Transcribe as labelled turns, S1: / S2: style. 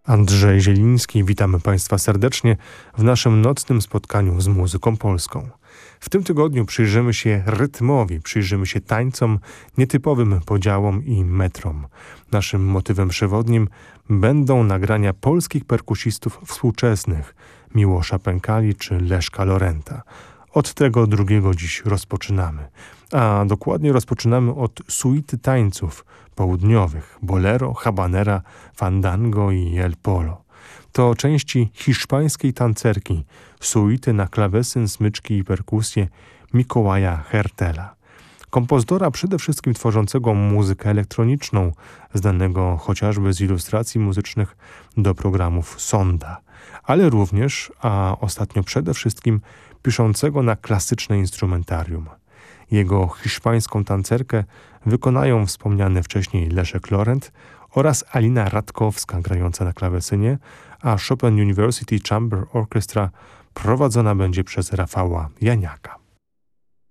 S1: Andrzej Zieliński, witamy Państwa serdecznie w naszym nocnym spotkaniu z muzyką polską. W tym tygodniu przyjrzymy się rytmowi, przyjrzymy się tańcom, nietypowym podziałom i metrom. Naszym motywem przewodnim będą nagrania polskich perkusistów współczesnych, Miłosza Pękali czy Leszka Lorenta. Od tego drugiego dziś rozpoczynamy. A dokładnie rozpoczynamy od suity tańców południowych, bolero, habanera, fandango i el polo. To części hiszpańskiej tancerki, suity na klawesyn, smyczki i perkusję Mikołaja Hertela. Kompozytora przede wszystkim tworzącego muzykę elektroniczną, znanego chociażby z ilustracji muzycznych do programów Sonda, ale również, a ostatnio przede wszystkim, piszącego na klasyczne instrumentarium. Jego hiszpańską tancerkę wykonają wspomniany wcześniej Leszek Lorent oraz Alina Radkowska grająca na klawesynie, a Chopin University Chamber Orchestra prowadzona będzie przez Rafała Janiaka.